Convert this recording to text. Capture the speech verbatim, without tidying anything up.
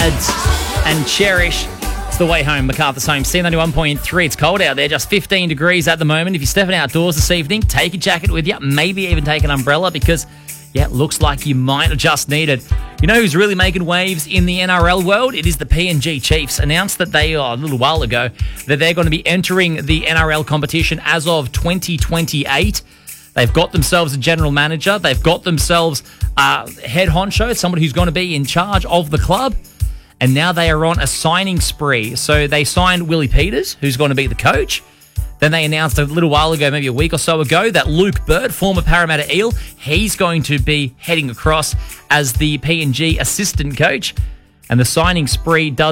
Ads and Cherish. It's the way home, MacArthur's home. C ninety-one point three. It's cold out there, just fifteen degrees at the moment. If you're stepping outdoors this evening, take a jacket with you, maybe even take an umbrella because, yeah, it looks like you might just need it. You know who's really making waves in the N R L world? It is the P N G Chiefs. Announced that they, oh, a little while ago, that they're going to be entering the N R L competition as of twenty twenty-eight. They've got themselves a general manager. They've got themselves a head honcho, someone who's going to be in charge of the club. And now they are on a signing spree. So they signed Willie Peters, who's going to be the coach. Then they announced a little while ago, maybe a week or so ago, that Luke Burt, former Parramatta Eel, he's going to be heading across as the P N G assistant coach. And the signing spree does